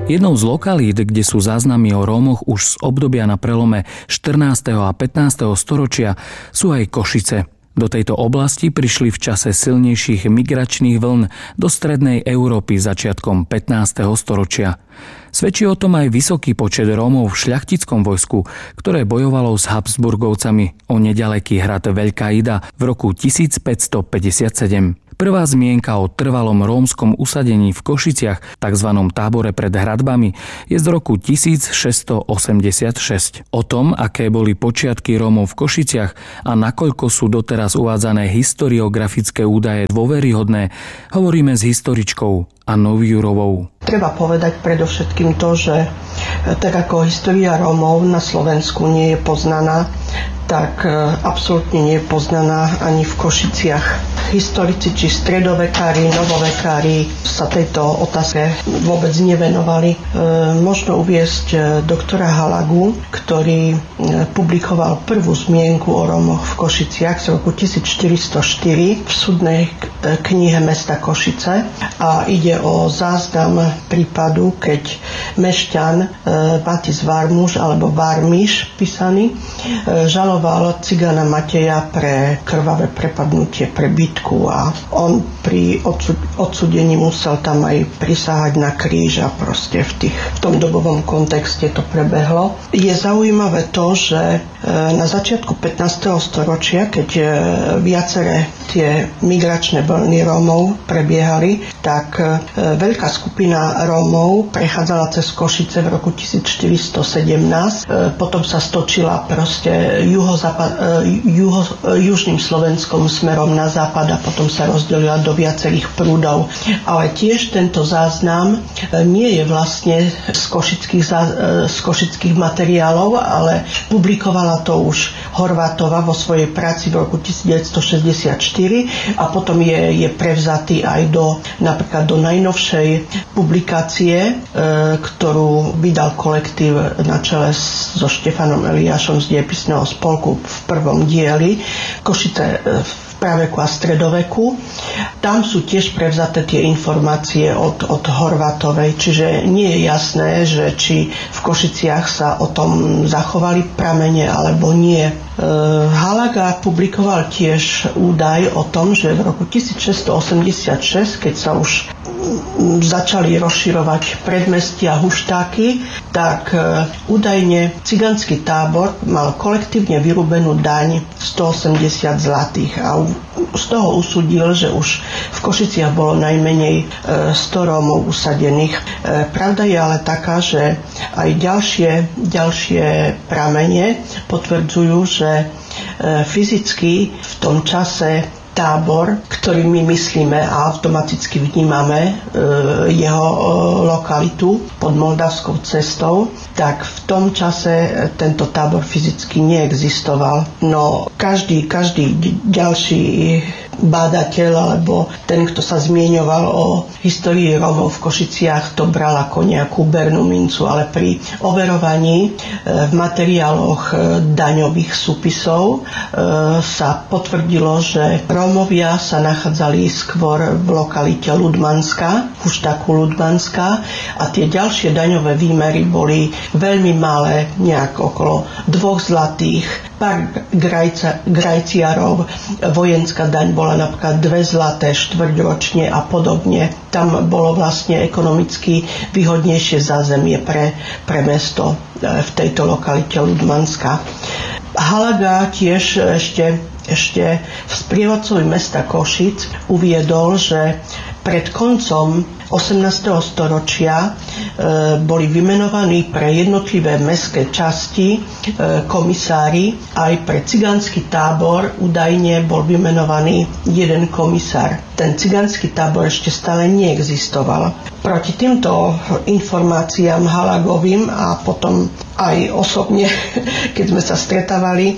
Jednou z lokalít, kde sú záznamy o Rómoch už z obdobia na prelome 14. a 15. storočia, sú aj Košice. Do tejto oblasti prišli v čase silnejších migračných vln do strednej Európy začiatkom 15. storočia. Svedčí o tom aj vysoký počet Rómov v šľachtickom vojsku, ktoré bojovalo s Habsburgovcami o neďaleký hrad Veľká Ida v roku 1557. Prvá zmienka o trvalom rómskom usadení v Košiciach, tzv. Tábore pred hradbami, je z roku 1686. O tom, aké boli počiatky Rómov v Košiciach a nakoľko sú doteraz uvádzané historiografické údaje dôveryhodné, hovoríme s historičkou Annou Jurovou. Treba povedať predovšetkým to, že tak ako história Rómov na Slovensku nie je poznaná, tak absolútne nie je poznaná ani v Košiciach. Historici či stredovekári, novovekári sa tejto otázke vôbec nevenovali. Možno uviesť doktora Halagu, ktorý publikoval prvú zmienku o Rómoch v Košiciach z roku 1404 v súdnej knihe mesta Košice a ide o záznam prípadu, keď mešťan Matis Varmuš alebo Varmiš písaný žaloval cigána Mateja pre krvavé prepadnutie, pre bitku a on pri odsúdení musel tam aj prisahať na kríž a proste v tom dobovom kontexte to prebehlo. Je zaujímavé to, že na začiatku 15. storočia, keď viaceré tie migračné vlny Rómov prebiehali, tak veľká skupina Rómov prechádzala cez Košice v roku 1417, potom sa stočila proste južným Slovenskom smerom na západ a potom sa rozdelila do viacerých prúdov. Ale tiež tento záznam nie je vlastne z košických materiálov, ale publikovala to už Horvátova vo svojej práci v roku 1964 a potom je prevzatý aj napríklad do najnovšej publikácie, ktorú vydal kolektív na čele so Štefanom Eliášom z Dejepisného spolku v prvom dieli Košice v praveku a stredoveku. Tam sú tiež prevzaté tie informácie od Horvátovej, čiže nie je jasné, že či v Košiciach sa o tom zachovali pramene alebo nie. Halaga publikoval tiež údaj o tom, že v roku 1686, keď sa už začali rozširovať predmestia Huštáky, tak údajne cigánsky tábor mal kolektívne vyrúbenú daň 180 zlatých a z toho usúdil, že už v Košiciach bolo najmenej 100 Rómov usadených. Pravda je ale taká, že aj ďalšie pramene potvrdzujú, že fyzicky v tom čase tábor, ktorý my myslíme a automaticky vnímame jeho lokalitu pod Moldavskou cestou, tak v tom čase tento tábor fyzicky neexistoval. No každý ďalší bádateľ alebo ten, kto sa zmieňoval o histórii Rómov v Košiciach, to bral ako nejakú bernú mincu, ale pri overovaní v materiáloch daňových súpisov sa potvrdilo, že Rómovia sa nachádzali skôr v lokalite Ludmanska, v Huštáku Ludmanska a tie ďalšie daňové výmery boli veľmi malé, nejak okolo 2 zlatých, pár grajciarov, vojenská daň bola napríklad 2 zlaté štvrťročne a podobne. Tam bolo vlastne ekonomicky výhodnejšie zázemie pre mesto v tejto lokalite Ludmanska. Halaga tiež ešte v sprievodcovi mesta Košic uviedol, že pred koncom 18. storočia boli vymenovaní pre jednotlivé mestské časti komisári. Aj pre cigánsky tábor údajne bol vymenovaný jeden komisár. Ten cigánsky tábor ešte stále neexistoval. Proti týmto informáciám Halagovým a potom aj osobne, keď sme sa stretávali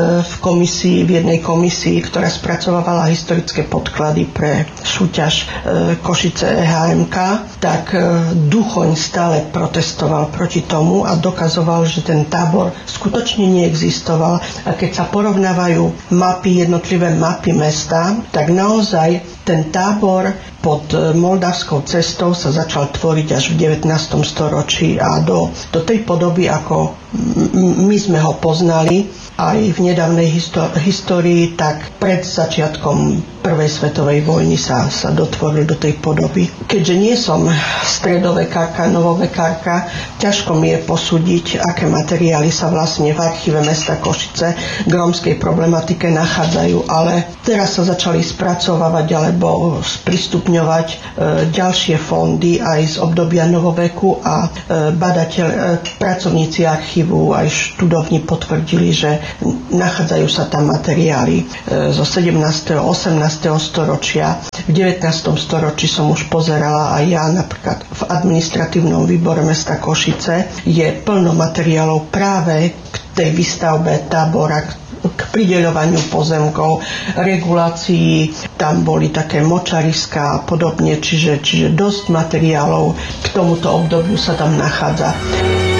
v jednej komisii, ktorá spracovávala historické podklady pre súťaž Košice HMK, tak Duchoň stále protestoval proti tomu a dokazoval, že ten tábor skutočne neexistoval. A keď sa porovnávajú jednotlivé mapy mesta, tak naozaj ten tábor pod Moldavskou cestou sa začal tvoriť až v 19. storočí a do tej podoby, ako my sme ho poznali aj v nedávnej histórii, tak pred začiatkom Prvej svetovej vojny sa dotvoril do tej podoby. Keďže nie som stredovekárka, novovekárka, ťažko mi je posúdiť, aké materiály sa vlastne v archíve mesta Košice k rómskej problematike nachádzajú, ale teraz sa začali spracovávať alebo sprístupňovať ďalšie fondy aj z obdobia novoveku a pracovníci archívu aj študovní potvrdili, že nachádzajú sa tam materiály zo 17. 18. storočia. V 19. storočí som už pozerala aj ja, napríklad v administratívnom výbore mesta Košice je plno materiálov práve k tej výstavbe tábora, k prideľovaniu pozemkov, regulácii, tam boli také močariská a podobne, čiže dosť materiálov k tomuto obdobiu sa tam nachádza.